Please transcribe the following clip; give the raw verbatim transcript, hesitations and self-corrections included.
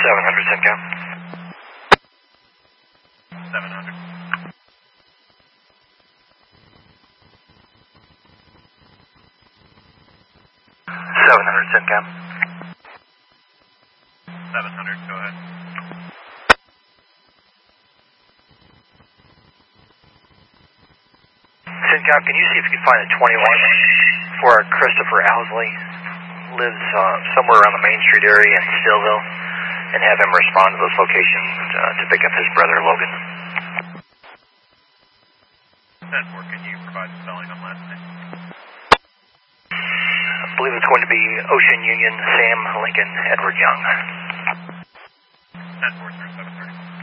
seven hundred, Simcap. seven hundred. seven hundred, Simcap. seven hundred, go ahead. Simcap, can you see if you can find a twenty-one for Christopher Owsley? Lives uh, somewhere around the Main Street area in Stillville, and have him respond to those locations uh, to pick up his brother Logan. ten four, can you provide the spelling on last name? I believe it's going to be Ocean Union, Sam Lincoln, Edward Young. ten four,